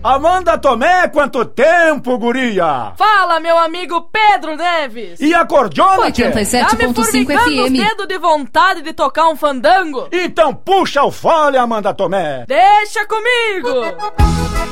Amanda Tomé, quanto tempo, guria? Fala, meu amigo Pedro Neves. E a cordiona, tchê? 87.5 Tá me FM. os dedos de vontade de tocar um fandango? Então puxa o fole, Amanda Tomé. Deixa comigo.